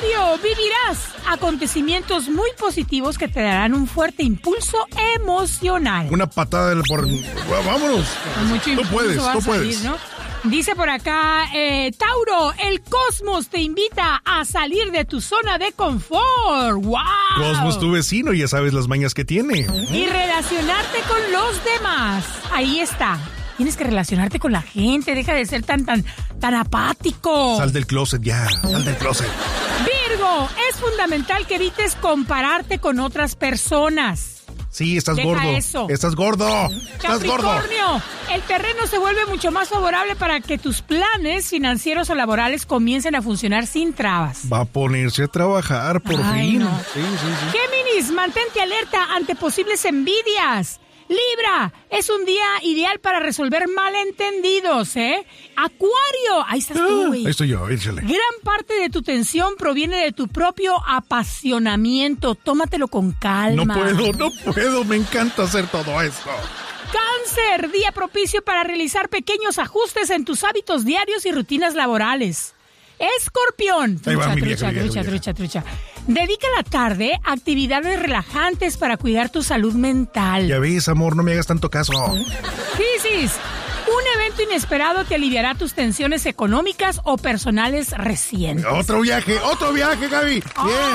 Acuario, vivirás acontecimientos muy positivos que te darán un fuerte impulso emocional. Una patada por... Vámonos. Tú puedes. ¿No? Dice por acá, Tauro, el cosmos te invita a salir de tu zona de confort. ¡Wow! Cosmos, tu vecino, ya sabes las mañas que tiene. Y relacionarte con los demás. Ahí está. Tienes que relacionarte con la gente. Deja de ser tan apático. Sal del closet ya. Sal del closet. Virgo, es fundamental que evites compararte con otras personas. Sí, estás Deja gordo. eso. Estás gordo. Capricornio, el terreno se vuelve mucho más favorable para que tus planes financieros o laborales comiencen a funcionar sin trabas. Va a ponerse a trabajar por fin. No. Sí. Géminis, mantente alerta ante posibles envidias. Libra, es un día ideal para resolver malentendidos, ¿eh? Acuario, ahí estás tú, güey. Ahí estoy yo, échale. Gran parte de tu tensión proviene de tu propio apasionamiento. Tómatelo con calma. No puedo, me encanta hacer todo eso. Cáncer, día propicio para realizar pequeños ajustes en tus hábitos diarios y rutinas laborales. Escorpión, trucha. Dedica la tarde a actividades relajantes para cuidar tu salud mental. Ya ves, amor, no me hagas tanto caso. Piscis, un evento inesperado te aliviará tus tensiones económicas o personales recientes. Otro viaje, Gaby.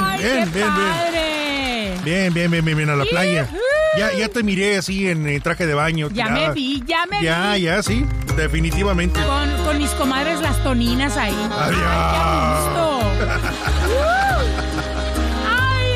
Bien, a la playa. Ya te miré así en traje de baño. Ya me vi. Ya, sí, definitivamente. Con mis comadres las toninas ahí. Adiós. Ay, qué gusto.